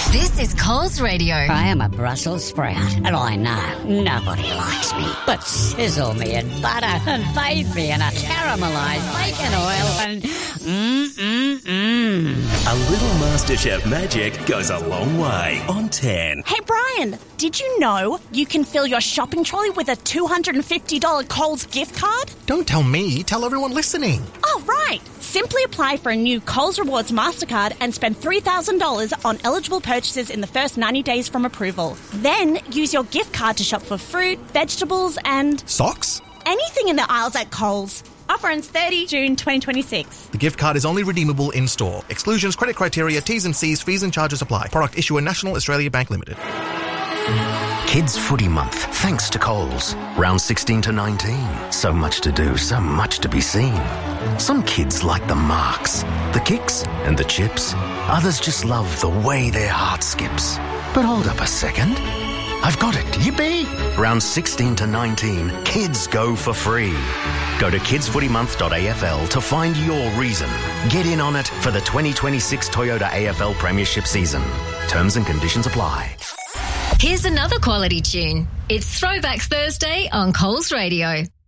This is Coles Radio. I am a Brussels sprout, and I know nobody likes me. But sizzle me in butter and bathe me in a caramelised bacon oil and A little MasterChef magic goes a long way on 10. Hey, Brian, did you know you can fill your shopping trolley with a $250 Coles gift card? Don't tell me, tell everyone listening. Oh, right. Simply apply for a new Coles Rewards MasterCard and spend $3,000 on eligible purchases in the first 90 days from approval. Then use your gift card to shop for fruit, vegetables and... Socks? anything in the aisles at Coles. Offer ends 30 June 2026. The gift card is only redeemable in-store. Exclusions, credit criteria, T's and C's, fees and charges apply. Product issuer National Australia Bank Limited. Kids Footy Month, thanks to Coles. Round 16 to 19. So much to do, so much to be seen. Some kids like the marks, the kicks and the chips. Others just love the way their heart skips. But hold up a second. I've got it. Yippee! Round 16 to 19, kids go for free. Go to kidsfootymonth.afl to find your reason. Get in on it for the 2026 Toyota AFL Premiership season. Terms and conditions apply. Here's another quality tune. It's Throwback Thursday on Coles Radio.